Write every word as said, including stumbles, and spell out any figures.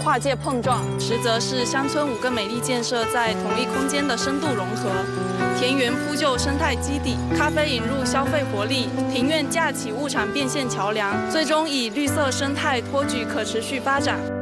跨界碰撞， 实则是乡村五个美丽建设在同一空间的深度融合。田园铺就生态基底，咖啡引入消费活力，庭院架起物产变现桥梁，最终以绿色生态托举可持续发展。